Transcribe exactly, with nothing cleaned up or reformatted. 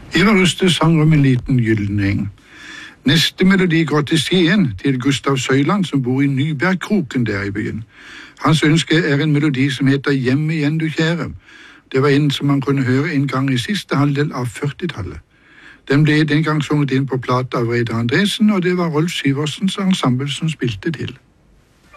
Ivar Ruste sang om en liten gyllen eng. Neste melodi går til Skien, til Gustav Søyland, som bor i Nybergkroken der i byen. Hans ønske er en melodi som heter Hjem igjen du kjære. Det var en som man kunne høre en gang i siste halvdel av førtitallet. Den ble den gang sunget inn på plata av Reidar Andresen, og det var Rolf Syversens ensemble som spilte til.